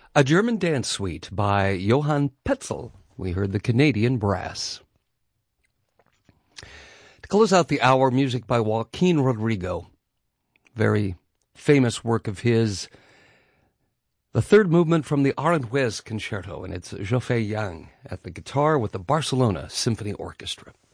A German Dance Suite by Johann Petzel. We heard the Canadian Brass. To close out the hour, music by Joaquin Rodrigo. Very famous work of his. The third movement from the Aranjuez Concerto, and it's Zhou Fei Yang at the guitar with the Barcelona Symphony Orchestra.